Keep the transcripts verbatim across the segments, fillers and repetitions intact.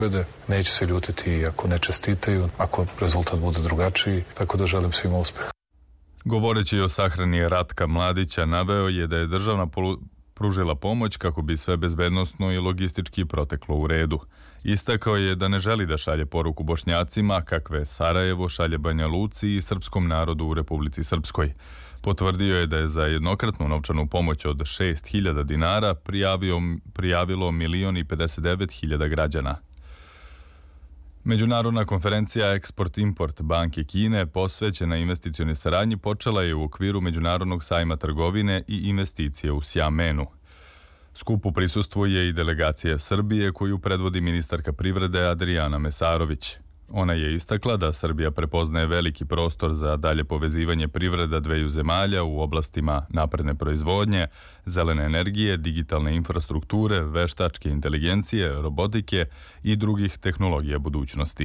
Neće se ljutiti ako ne čestitaju, ako rezultat bude drugačiji, tako da želim svima uspeh. Govoreći o sahrani Ratka Mladića, naveo je da je državna pružila pomoć kako bi sve bezbednosno i logistički proteklo u redu. Istakao je da ne želi da šalje poruku Bošnjacima kakve Sarajevo šalje Banja Luci i srpskom narodu u Republici Srpskoj. Potvrdio je da je za jednokratnu novčanu pomoć od šest hiljada dinara prijavio, prijavilo milion i pedeset devet hiljada građana. Međunarodna konferencija Eksport-Import Banke Kine posvećena investicionoj saradnji počela je u okviru Međunarodnog sajma trgovine i investicije u Xiamenu. Skupu prisustvuje i delegacija Srbije koju predvodi ministarka privrede Adrijana Mesarović. Ona je istakla da Srbija prepoznaje veliki prostor za dalje povezivanje privreda dveju zemalja u oblastima napredne proizvodnje, zelene energije, digitalne infrastrukture, veštačke inteligencije, robotike i drugih tehnologija budućnosti.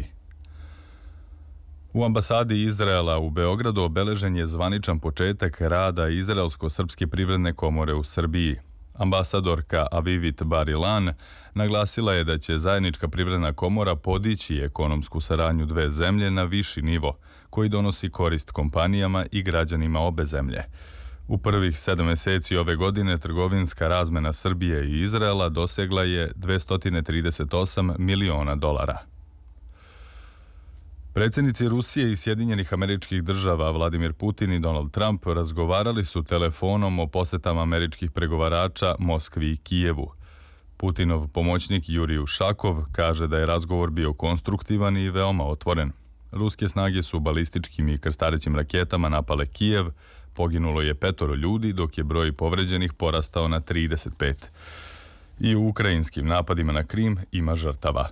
U ambasadi Izraela u Beogradu obeležen je zvaničan početak rada Izraelsko-srpske privredne komore u Srbiji. Ambasadorka Avivit Bar-Ilan naglasila je da će zajednička privredna komora podići ekonomsku saradnju dve zemlje na viši nivo, koji donosi korist kompanijama i građanima obe zemlje. U prvih sedam meseci ove godine trgovinska razmena Srbije i Izraela dosegla je dvesta trideset osam miliona dolara. Predsjednici Rusije i Sjedinjenih Američkih Država Vladimir Putin i Donald Trump razgovarali su telefonom o posetama američkih pregovarača Moskvi i Kijevu. Putinov pomoćnik Jurij Ušakov kaže da je razgovor bio konstruktivan i veoma otvoren. Ruske snage su balističkim i krstarećim raketama napale Kijev, poginulo je petoro ljudi dok je broj povređenih porastao na trideset pet. I u ukrajinskim napadima na Krim ima žrtava.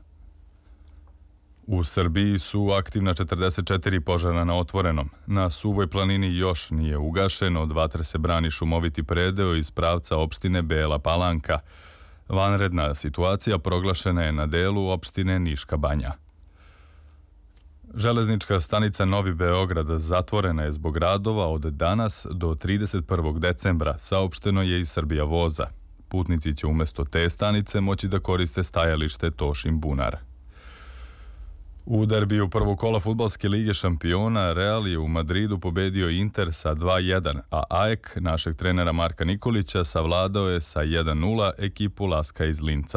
U Srbiji su aktivna četrdeset četiri požara na otvorenom. Na Suvoj planini još nije ugašeno, od vatre se brani šumoviti predeo iz pravca opštine Bela Palanka. Vanredna situacija proglašena je na delu opštine Niška Banja. Železnička stanica Novi Beograd zatvorena je zbog radova od danas do trideset prvog decembra, saopšteno je iz Srbija voza. Putnici će umjesto te stanice moći da koriste stajalište Tošin Bunar. U derbiju prvog kola fudbalske lige šampiona Real je u Madridu pobedio Inter sa dva jedan, a A E K našeg trenera Marka Nikolića savladao je sa jedan nula ekipu Laska iz Linca.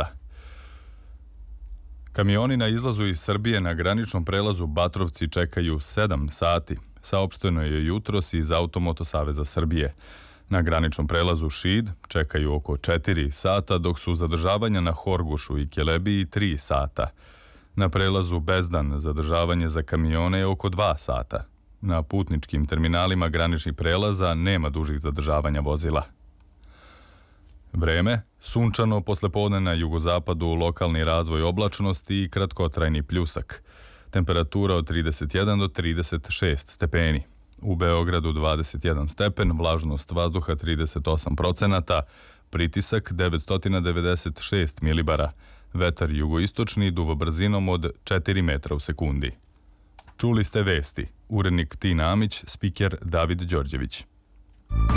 Kamioni na izlazu iz Srbije na graničnom prelazu Batrovci čekaju sedam sati, saopšteno je jutros iz Automoto Saveza Srbije. Na graničnom prelazu Šid čekaju oko četiri sata, dok su zadržavanja na Horgošu i Kelebiji tri sata. Na prelazu Bezdan zadržavanje za kamione je oko dva sata. Na putničkim terminalima graničnih prelaza nema dužih zadržavanja vozila. Vreme, sunčano poslepodne na jugozapadu, lokalni razvoj oblačnosti i kratkotrajni pljusak. Temperatura od trideset jedan do trideset šest stepeni. U Beogradu dvadeset jedan stepen, vlažnost vazduha trideset osam procenata, pritisak devetsto devedeset šest milibara. Vetar jugoistočni duva brzinom od četiri metra u sekundi. Čuli ste vesti. Urednik Tina Amić, spiker David Đorđević.